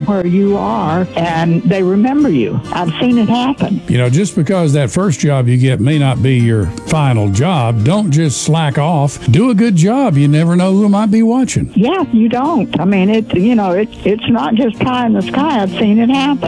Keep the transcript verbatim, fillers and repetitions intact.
where you are, and they remember you. I've seen it happen. You know, just because that first job you get may not be your final job, don't just slack off. Do a good job. You never know who might be watching. Yeah, you don't. I mean, it. You know, it's it's not just pie in the sky. I've seen it happen.